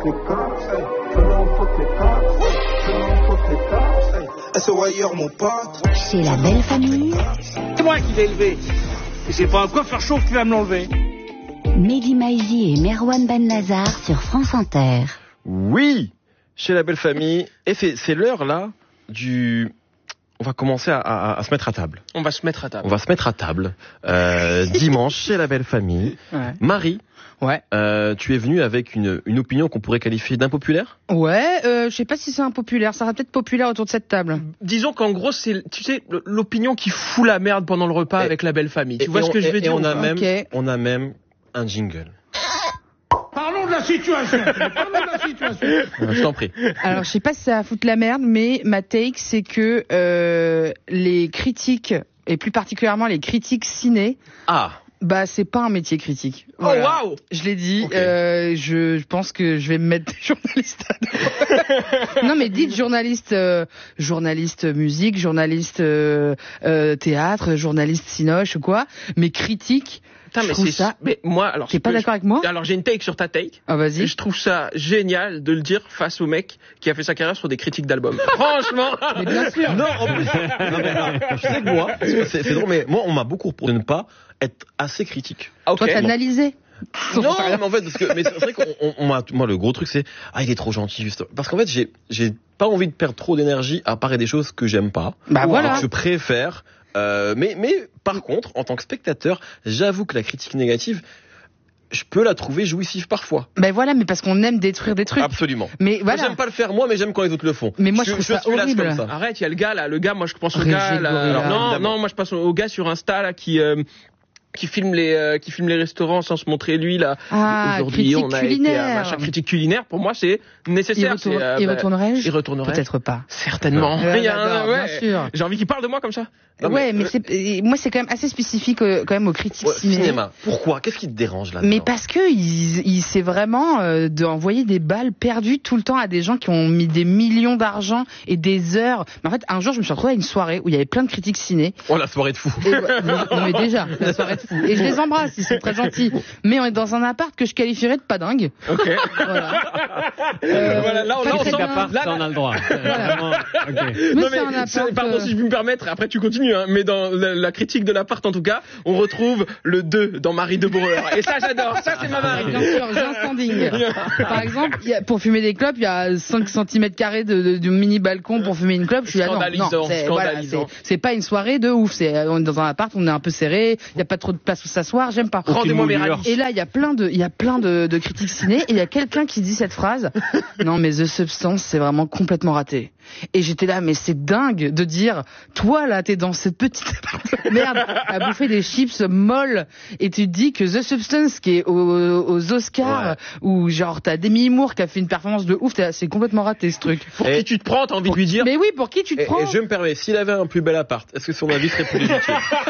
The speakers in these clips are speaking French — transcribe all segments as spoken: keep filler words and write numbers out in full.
Chez la belle famille. C'est moi qui l'ai élevé. Et c'est pas un coiffeur chaud qui va me l'enlever. Mehdi Maizi et Merwan Ben Nazar sur France Inter. Oui, chez la belle famille. Et c'est, c'est l'heure là du... On va commencer à, à, à se mettre à table. On va se mettre à table. On va se mettre à table. Euh, dimanche, chez la belle famille. Ouais. Marie, Ouais. euh, tu es venue avec une, une opinion qu'on pourrait qualifier d'impopulaire ? Ouais, euh, je sais pas si c'est impopulaire. Ça sera peut-être populaire autour de cette table. Disons qu'en gros, c'est, tu sais, l'opinion qui fout la merde pendant le repas Et- avec la belle famille. Tu Et- vois et ce on- que je et- veux et dire on a ou pas même, Ok. on a même un jingle. Parlons de la situation. Parlons de la situation. Euh, Je t'en prie. Alors, je sais pas si ça va foutre la merde, mais ma take, c'est que euh, les critiques, et plus particulièrement les critiques ciné, Ah, bah c'est pas un métier critique. Oh Voilà. waouh! Je l'ai dit, Ok. euh, je, je pense que je vais me mettre journaliste à dos. Non mais dites journaliste, euh, journaliste musique, journaliste euh, euh, théâtre, journaliste cinoche ou quoi, mais critique, Putain, je mais trouve c'est ça... mais moi alors T'es ce pas que d'accord je- avec moi? Alors j'ai une take sur ta take. Ah vas-y. Et je trouve ça génial de le dire face au mec qui a fait sa carrière sur des critiques d'albums. Franchement. Mais bien sûr. non, en plus, non, mais alors, tu sais que moi, c'est, c'est drôle, mais moi, on m'a beaucoup reproché de ne pas être assez critique. Ok. Toi t'as analysé. Non, mais en fait, parce que, mais c'est vrai qu'on, on, on m'a, moi, le gros truc, c'est, ah, il est trop gentil, juste. Parce qu'en fait, j'ai, j'ai pas envie de perdre trop d'énergie à parler des choses que j'aime pas. Bah Donc, voilà. je préfère, euh, mais, mais, par contre, en tant que spectateur, j'avoue que la critique négative, je peux la trouver jouissive parfois. Ben voilà, mais parce qu'on aime détruire des trucs. Absolument. Mais Moi, voilà. j'aime pas le faire moi, mais j'aime quand les autres le font. Mais moi, je trouve ça suis là horrible. comme ça. Arrête, il y a le gars là, le gars, moi je pense au Régis gars là. Gorilla. Alors, non, Évidemment. non, moi je pense au gars sur Insta là qui euh, qui filme les euh, qui filme les restaurants sans se montrer lui là. Ah, Aujourd'hui, critique on a été culinaire. à machin critique culinaire. Pour moi, c'est nécessaire. Y retourne- c'est, euh, y bah, retournerais-je y retournerais. Peut-être pas. Certainement. Ouais, Il y a un- j'adore, bien ouais. sûr. J'ai envie qu'il parle de moi comme ça. Non, ouais, mais, euh, c'est, et moi c'est quand même assez spécifique euh, quand même aux critiques Ouais, ciné. cinéma. Pourquoi? Qu'est-ce qui te dérange là? Mais parce que il, il c'est vraiment euh, d'envoyer des balles perdues tout le temps à des gens qui ont mis des millions d'argent et des heures. Mais en fait, un jour, je me suis retrouvée à une soirée où il y avait plein de critiques ciné. Oh, la soirée de fou. Et, non mais déjà, la soirée de fou. Et je les embrasse, ils sont très gentils. Mais on est dans un appart que je qualifierais de pas dingue. Ok. Voilà. Euh, Voilà, là, on- pas là, on très sent- bien. là, Ça, on a le droit. Vraiment, ok. Mais non c'est un mais appart, c'est- pardon euh, si je puis me permettre. Après tu continues. Hein, mais dans la, la critique de l'appart en tout cas, on retrouve le deux dans Marie de Brouwer. Et ça j'adore. Ça c'est ma Marie. Bien sûr, j'ai un standing. Par exemple, il y a, pour fumer des clopes, il y a cinq centimètres carrés de, de, de mini balcon pour fumer une clope. Je suis là, non, non, Scandalisant, c'est, voilà, scandalisant. c'est, c'est pas une soirée de ouf. C'est, on est dans un appart, on est un peu serré, il y a pas trop de place où s'asseoir, j'aime pas. Rendez-moi mes moulure. radis. Et là, il y a plein de, il y a plein de, de critiques ciné, et il y a quelqu'un qui dit cette phrase. Non, mais The Substance, c'est vraiment complètement raté. Et j'étais là, mais c'est dingue de dire, toi là, t'es dans cette petite merde à bouffer des chips molles, et tu te dis que The Substance, qui est aux, aux Oscars, Ouais. où genre t'as Demi Moore qui a fait une performance de ouf, t'es là, c'est complètement raté ce truc. Pour Et- qui tu te prends, t'as envie de lui dire. Mais oui, pour qui tu te Et, prends et je me permets, s'il avait un plus bel appart, est-ce que son avis serait plus légitime?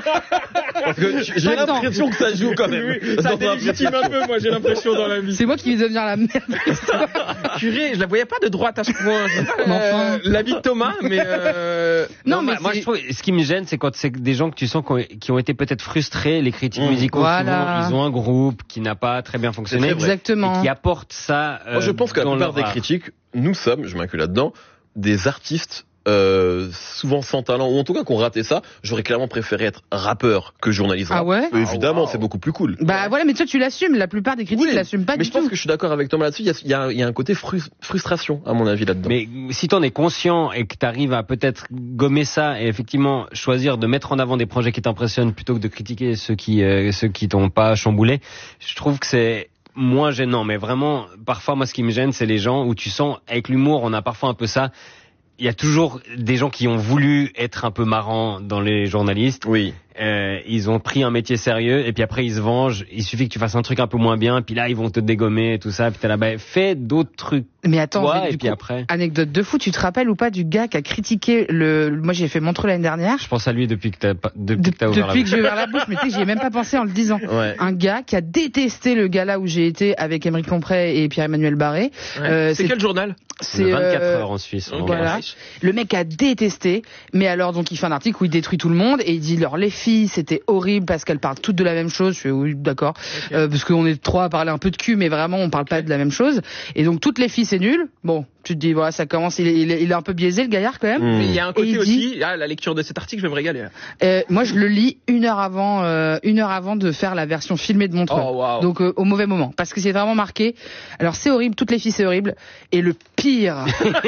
Parce que j'ai Pas dedans. l'impression que ça joue quand même. Oui, ça Dans un délégitime un peu, moi j'ai l'impression dans la vie. C'est moi qui vais devenir la merde. Purée, je la voyais pas de droite à ce point. C'est pas, Mais euh, enfin. la vie de Thomas, mais euh, Non, mais moi, moi, c'est- je trouve, ce qui me gêne, c'est quand c'est des gens que tu sens qui ont, qui ont été peut-être frustrés, les critiques Mmh. musicaux. Voilà. Souvent, ils ont un groupe qui n'a pas très bien fonctionné. C'est vrai. Exactement. Et qui apporte ça. euh, Moi, je pense que la dans plupart leur des art. critiques, nous sommes, je m'inclus là-dedans, des artistes euh, souvent sans talent, ou en tout cas qu'on raté ça. J'aurais clairement préféré être rappeur que journaliste. Ah ouais? Euh, Évidemment, Ah, wow. c'est beaucoup plus cool. Bah voilà, mais toi tu l'assumes, la plupart des critiques Oui, l'assument pas mais du je pense tout. que je suis d'accord avec Thomas là-dessus. Il y a, il y a- il y a un côté frus- frustration, à mon avis, là-dedans. Mais si t'en es conscient et que t'arrives à peut-être gommer ça et effectivement choisir de mettre en avant des projets qui t'impressionnent plutôt que de critiquer ceux qui euh, ceux qui t'ont pas chamboulé, je trouve que c'est moins gênant. Mais vraiment, parfois, moi, ce qui me gêne, c'est les gens où tu sens, avec l'humour, on a parfois un peu ça. Il y a toujours des gens qui ont voulu être un peu marrants dans les journalistes. Oui. Euh, ils ont pris un métier sérieux et puis après ils se vengent. Il suffit que tu fasses un truc un peu moins bien, puis là ils vont te dégommer et tout ça. Puis t'es là, bah, fais d'autres trucs. Mais attends, toi, mais et du puis coup, après. anecdote de fou, tu te rappelles ou pas du gars qui a critiqué le, le- moi j'ai fait Montreux l'année dernière. Je pense à lui depuis que t'as pas- depuis De- que t'as ouvert depuis la que j'ai ouvert la bouche, mais tu sais, j'y ai même pas pensé en le disant. Ouais. Un gars qui a détesté le gala où j'ai été avec Émeric Lomprey et Pierre-Emmanuel Barré. Ouais. Euh, c'est quel journal? C'est de vingt-quatre euh, heures en Suisse. en ok. gros. Voilà. Le mec a détesté, mais alors donc il fait un article où il détruit tout le monde et il dit leur les filles, c'était horrible parce qu'elles parlent toutes de la même chose. Je suis oui, d'accord, okay. euh, parce qu'on est trois à parler un peu de cul, mais vraiment on parle pas de la même chose. Et donc toutes les filles c'est nul. Bon, tu te dis voilà, ça commence, il est, il est, il est un peu biaisé le gaillard quand même. Mmh. Mais il y a un côté aussi, dit, ah, la lecture de cet article, je vais me régaler. Euh, moi je le lis une heure avant, euh, une heure avant de faire la version filmée de Montreux. Oh, wow. Donc euh, au mauvais moment, parce que c'est vraiment marqué. Alors c'est horrible, toutes les filles c'est horrible. Et le pire,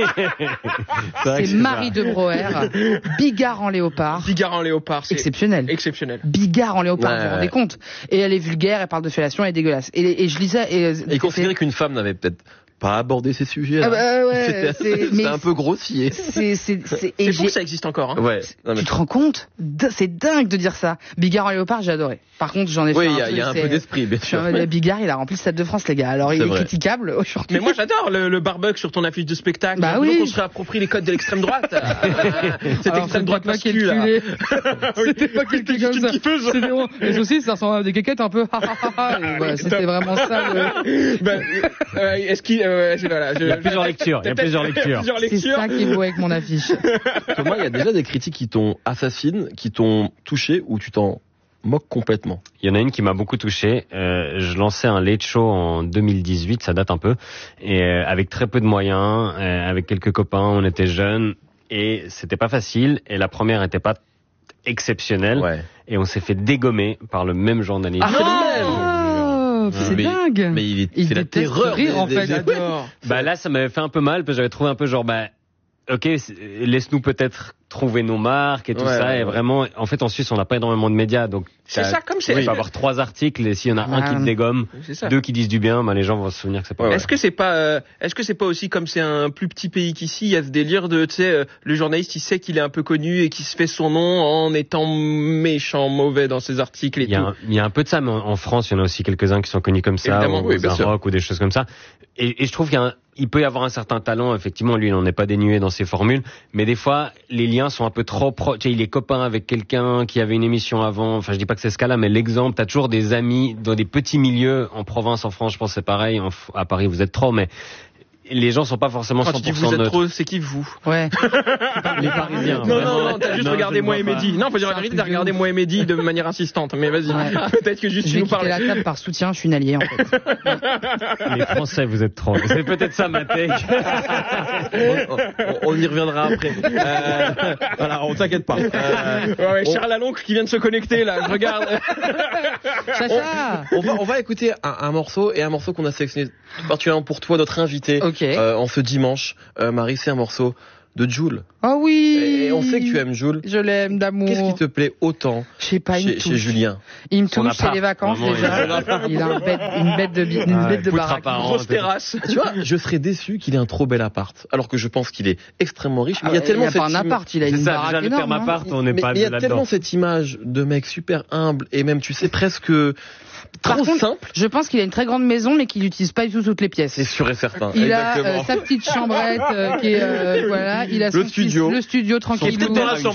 c'est, c'est Marie de Broer, Bigard en léopard. Bigard en léopard, c'est exceptionnel. Exceptionnel. Bigard en léopard, ouais, vous vous rendez ouais. compte. Et elle est vulgaire, elle parle de fellation, elle est dégueulasse. Et, et je lis ça et. Et considérer qu'une femme n'avait peut-être pas abordé ces sujets. Ah bah ouais, c'était, c'est, c'était un peu grossier. C'est, c'est, c'est, c'est fou que ça existe encore. Hein. Ouais. Non, mais... Tu te rends compte? C'est dingue de dire ça. Bigard en léopard, j'ai adoré. Par contre, j'en ai oui, fait. Oui, il y, y a un peu d'esprit, bien sûr. Ouais. Bigard, il a rempli le Stade de France, les gars. Alors, il c'est est vrai. critiquable aujourd'hui. Mais moi, j'adore le, le barbecue sur ton affiche de spectacle. Bah oui. Donc, on se réapproprie les codes de l'extrême droite. Cette alors, extrême droite pas cul, là. C'était pas quelqu'un comme ça. C'était bon. Les aussi, ça ressemble à des quéquettes un peu. Voilà, c'était vraiment ça. Le... ben, euh, est-ce qu'il, euh, voilà, je, il y a plusieurs lectures. Il y a plusieurs lectures. C'est ça qui est beau avec mon affiche. Thomas, il y a déjà des critiques qui t'ont assassiné, qui t'ont touché, ou tu t'en moques complètement. Il y en a une qui m'a beaucoup touché. Euh, je lançais un late show en deux mille dix-huit, ça date un peu, et euh, avec très peu de moyens, euh, avec quelques copains, on était jeunes, et c'était pas facile. Et la première était pas exceptionnelle, ouais. Et on s'est fait dégommer par le même journaliste. Ah, c'est le même. C'est mais, dingue. Mais il est, il c'est la terreur. Rire, des, en fait, des... j'adore. Bah là, ça m'avait fait un peu mal parce que j'avais trouvé un peu genre, bah, ok, laisse-nous peut-être trouver nos marques et tout ouais, ça. ouais, et ouais. vraiment, en fait, en Suisse, on n'a pas énormément de médias, donc c'est ça comme c'est. Il va y avoir trois articles et s'il y en a un qui te dégomme, deux qui disent du bien, bah les gens vont se souvenir que c'est pas. Ouais, vrai. Est-ce que c'est pas, euh, est-ce que c'est pas aussi comme c'est un plus petit pays qu'ici, il y a ce délire de, tu sais, euh, le journaliste il sait qu'il est un peu connu et qu'il se fait son nom en étant méchant, mauvais dans ses articles et il y a tout. Un, il y a un peu de ça, mais en, en France, il y en a aussi quelques-uns qui sont connus comme ça, évidemment, ou oui, bien un sûr. rock ou des choses comme ça. Et, et je trouve qu'il y a un, il peut y avoir un certain talent, effectivement, lui il n'en est pas dénué dans ses formules, mais des fois les liens sont un peu trop proches. Tu sais, il est copain avec quelqu'un qui avait une émission avant, enfin je dis pas que c'est ce cas-là, mais l'exemple, t'as toujours des amis dans des petits milieux, en province, en France, je pense que c'est pareil, en, à Paris vous êtes trop, mais les gens sont pas forcément Quand cent pour cent tu dis vous êtes neutres. trop, c'est qui vous? Ouais. Les Parisiens. Non, non, non, t'as juste non, regardé moi et pas. Mehdi. Non, faut dire la vérité, t'as regardé moi et Mehdi de manière insistante. Mais vas-y. Ouais. Peut-être que juste je tu vais nous quitter parles. la table par soutien, je suis une alliée, en fait. Les Français, vous êtes trop. C'est peut-être ça ma take. on, on, on y reviendra après. Euh, voilà, on t'inquiète pas. Euh, ouais, ouais, on... Charles Lalonque qui vient de se connecter, là. Je regarde. Chacha. On, on va, on va écouter un, un morceau et un morceau qu'on a sélectionné particulièrement pour toi, notre invité. Okay. Euh, en ce dimanche, euh, Marie, c'est un morceau de Jul. Oh oui. Et on sait que tu aimes Jul. Je l'aime d'amour. Qu'est-ce qui te plaît autant Je sais pas, chez, chez Julien? Il me touche, c'est les vacances Vraiment, déjà. Il, il a un bête, une bête de, une ah, bête de baraque. Grosse terrasse. Tu vois, je serais déçu qu'il ait un trop bel appart, alors que je pense qu'il est extrêmement riche. Mais ah, il y a tellement il a cette pas un appart, il a c'est une ça, baraque déjà, énorme. le terme appart, on n'est mais, pas mais il y a là-dedans. tellement cette image de mec super humble et même, tu sais, presque Par trop contre, simple. Je pense qu'il a une très grande maison, mais qu'il n'utilise pas du tout toutes les pièces. C'est sûr et certain. Il Exactement. a euh, sa petite chambrette euh, qui est euh, voilà, il a le son studio, petit, le studio tranquille. Il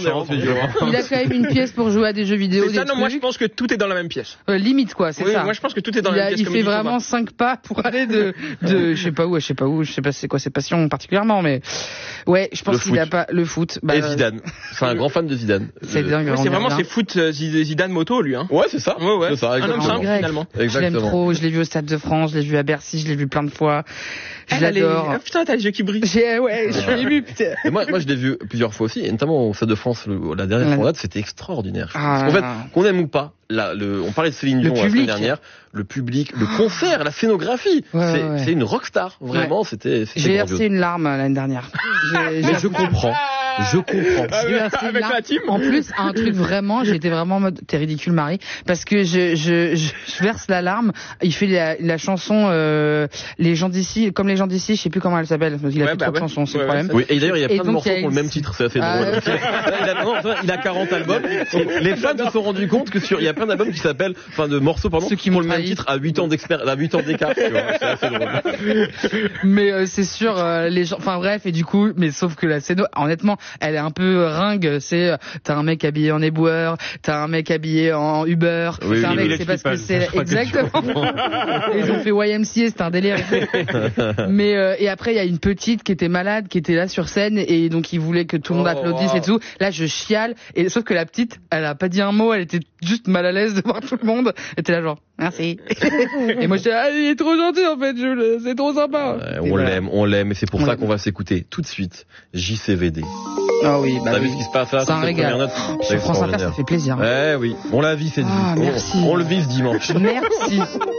a quand même une pièce pour jouer à des jeux vidéo. C'est ça, des non, trucs. moi je pense que tout est dans la même pièce. Euh, limite quoi, c'est oui, ça. Moi je pense que tout est dans il la a, même pièce. Il comme fait il vraiment cinq pas pour aller de, de, je sais pas où, je sais pas où, je sais pas c'est quoi ses passions particulièrement, mais ouais, je pense qu'il a pas le foot. Bah, et Zidane, c'est un grand fan de Zidane. C'est dingue. Ouais, c'est vraiment c'est foot Zidane moto lui. Hein. Ouais, c'est ça. Ouais, ouais. C'est ça. Un homme simple finalement. Je l'aime trop. Je l'ai vu au Stade de France, je l'ai vu à Bercy, je l'ai vu plein de fois. Je Elle, l'adore. est... oh, putain, t'as les yeux qui brillent. J'ai, ouais, je suis ému, putain. Et moi, moi, je l'ai vu plusieurs fois aussi, et notamment au Stade de France, le, la dernière fois, c'était extraordinaire. Ah. Parce qu'en fait, qu'on aime ou pas, là, le, on parlait de Céline Dion la semaine dernière, le public, le concert, la scénographie, ouais, c'est, ouais. c'est une rockstar, vraiment, ouais. c'était, c'était J'ai grandiose. versé une larme l'année dernière. J'ai, Mais je comprends. Je comprends. Ah, j'ai versé avec la team. En plus, un truc vraiment, j'étais vraiment en mode, t'es ridicule, Marie, parce que je, je, je, je verse la larme. Il fait la, la chanson, euh, les gens d'ici, comme les gens d'ici, je sais plus comment elle s'appelle. Il a ouais, fait bah, trop de ouais. chansons, c'est ouais, le problème. Oui, et d'ailleurs, il y a plein et de morceaux qui pour le même titre, c'est assez ah, drôle. il, a, non, il a quarante albums. Les fans se sont rendus compte que sur, il y a plein d'albums qui s'appellent, enfin, de morceaux, pardon, ceux qui pour m'ont le même trahi. titre à huit ans d'expert, à huit ans d'écart, tu vois. C'est assez drôle. Mais, euh, c'est sûr, euh, les gens, enfin, bref, et du coup, mais sauf que la scéno, honnêtement, elle est un peu ringue. C'est t'as un mec habillé en éboueur, t'as un mec habillé en Uber, oui, t'as un oui, mec c'est parce que c'est exactement. Ils ont fait Y M C A, c'était un délire. Mais euh, et après il y a une petite qui était malade, qui était là sur scène et donc ils voulaient que tout le monde oh, applaudisse wow. et tout. Là je chiale et sauf que la petite, elle a pas dit un mot, elle était juste mal à l'aise de voir tout le monde. Elle était là genre merci. Et moi j'étais ah, il est trop gentil en fait, je, c'est trop sympa. Ouais, on voilà. l'aime, on l'aime et c'est pour on ça l'aime. qu'on va s'écouter tout de suite J C V D. Ah oui, bah T'as oui. vu ce qui se passe là? C'est un régal. Note, Sur France Inter, ça fait plaisir. Eh oui, on la vit cette Ah, vie. merci. On, on le vit ce dimanche. Merci.